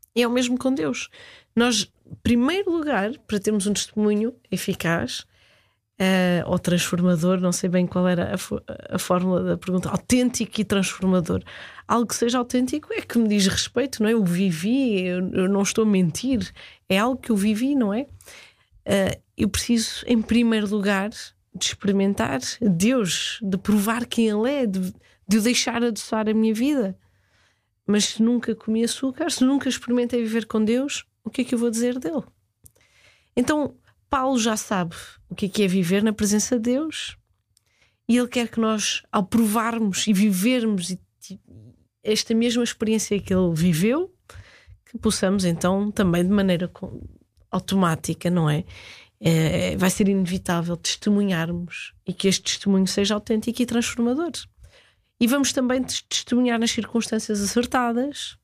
E é o mesmo com Deus. Nós, em primeiro lugar, para termos um testemunho eficaz ou transformador, não sei bem qual era a fórmula da pergunta, autêntico e transformador. Algo que seja autêntico é que me diz respeito, não é? Eu vivi, eu não estou a mentir, é algo que eu vivi, não é? Eu preciso, em primeiro lugar, de experimentar Deus, de provar quem Ele é, de o deixar adoçar a minha vida. Mas se nunca comi açúcar, se nunca experimentei viver com Deus, o que é que eu vou dizer dele? Então, Paulo já sabe o que é viver na presença de Deus, e ele quer que nós, ao provarmos e vivermos esta mesma experiência que ele viveu, que possamos então também de maneira automática, não é? Vai ser inevitável testemunharmos e que este testemunho seja autêntico e transformador. E vamos também testemunhar nas circunstâncias acertadas,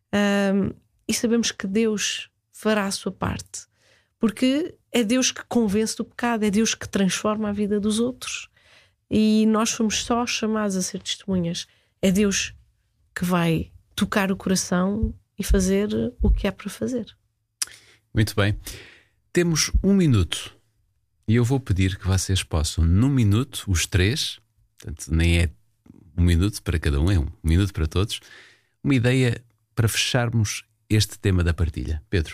e sabemos que Deus fará a sua parte, porque é Deus que convence do pecado, é Deus que transforma a vida dos outros, e nós somos só chamados a ser testemunhas. É Deus que vai tocar o coração e fazer o que é para fazer. Muito bem. Temos 1 minuto e eu vou pedir que vocês possam, num minuto, os 3, portanto nem é 1 minuto para cada um, é 1 minuto para todos, uma ideia para fecharmos este tema da partilha. Pedro?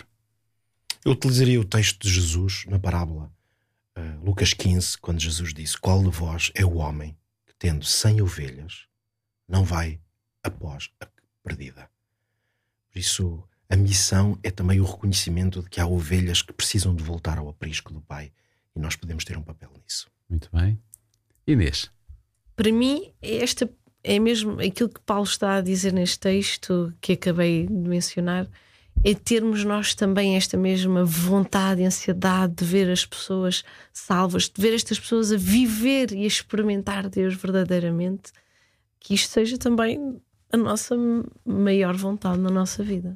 Eu utilizaria o texto de Jesus na parábola, Lucas 15, quando Jesus disse: qual de vós é o homem que, tendo 100 ovelhas, não vai após a perdida? Por isso, a missão é também o reconhecimento de que há ovelhas que precisam de voltar ao aprisco do Pai, e nós podemos ter um papel nisso. Muito bem. Inês? Para mim, esta é mesmo aquilo que Paulo está a dizer neste texto que acabei de mencionar, é termos nós também esta mesma vontade e ansiedade de ver as pessoas salvas, de ver estas pessoas a viver e a experimentar Deus verdadeiramente, que isto seja também a nossa maior vontade na nossa vida.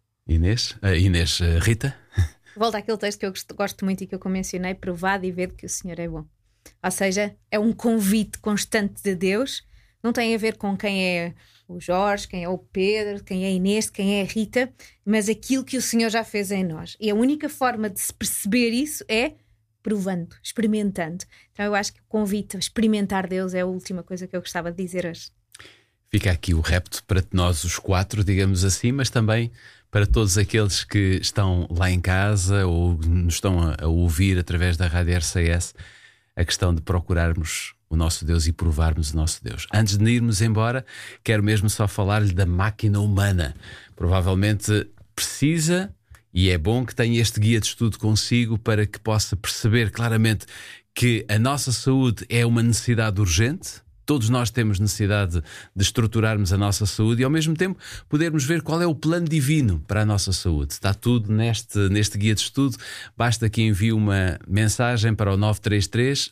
Inês? Rita? Volta àquele texto que eu gosto muito e que eu mencionei: provado e ver que o Senhor é bom. Ou seja, é um convite constante de Deus. Não tem a ver com quem é o Jorge, quem é o Pedro, quem é a Inês, quem é a Rita, mas aquilo que o Senhor já fez em nós. E a única forma de se perceber isso é provando, experimentando. Então eu acho que o convite a experimentar Deus é a última coisa que eu gostava de dizer hoje. Fica aqui o repto para nós os 4, digamos assim, mas também para todos aqueles que estão lá em casa ou nos estão a ouvir através da Rádio RCS, a questão de procurarmos o nosso Deus e provarmos o nosso Deus. Antes de irmos embora, quero mesmo só falar-lhe da máquina humana. Provavelmente precisa, e é bom que tenha este guia de estudo consigo para que possa perceber claramente que a nossa saúde é uma necessidade urgente. Todos nós temos necessidade de estruturarmos a nossa saúde e, ao mesmo tempo, podermos ver qual é o plano divino para a nossa saúde. Está tudo neste guia de estudo. Basta que envie uma mensagem para o 933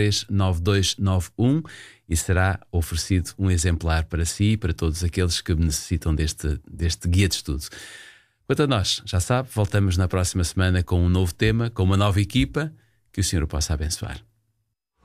939291 e será oferecido um exemplar para si e para todos aqueles que necessitam deste guia de estudo. Quanto a nós, já sabe, voltamos na próxima semana com um novo tema, com uma nova equipa. Que o Senhor o possa abençoar.